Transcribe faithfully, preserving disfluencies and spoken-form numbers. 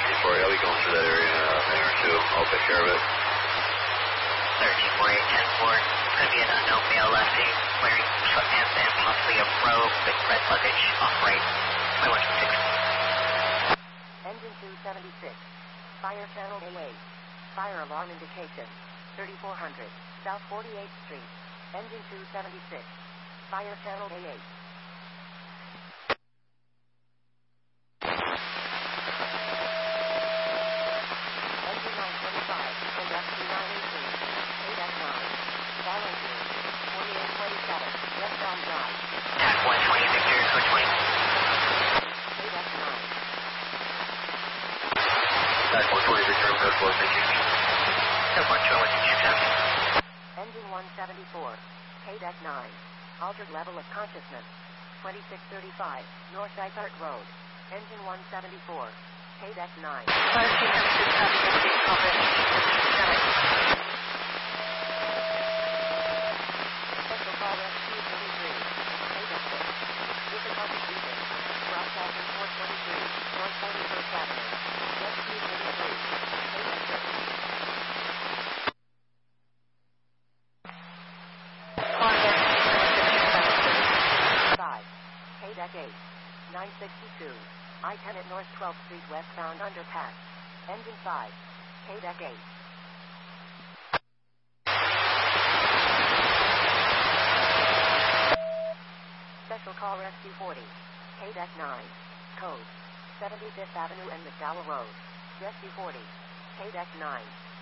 four eight, I'll be going through that area in a minute or two. I'll take care of it. thirteen four eight, ten four, could be an unknown male lefty wearing sweatpants and possibly a robe with red luggage off right. My one six. Engine two seventy-six. Fire channel A eight. Fire alarm indication. thirty-four hundred, South forty-eighth Street. Engine two seventy-six. Fire channel A eight. Engine nine twenty-five, and F two nine eighteen. eight F nine. Volunteer. twenty-eight twenty-seven, westbound drive. Tac one twenty, Victor, code twenty. eight F nine. Tac one twenty, Victor, code four, thank you. Code one two, what's your check? Engine one seventy-four. K D E C nine. Altered level of consciousness. twenty-six thirty-five, North Dysart Road. Engine one seventy-four. K D E C nine. Fire two seventy-six, copy, update, call for seven. Special call rescue thirty-three. K D E C six. Difficulty beacon. Broadcasting four twenty-three, North forty-first Avenue. Rescue thirty-three. K D E C six. five. K D E C eight. nine sixty-two. I ten at North twelfth Street westbound underpass. Engine five. K D E C eight. Special call rescue forty. K D E C nine. Code. seventy-fifth Avenue and McDowell Road. Rescue forty. K D E C nine.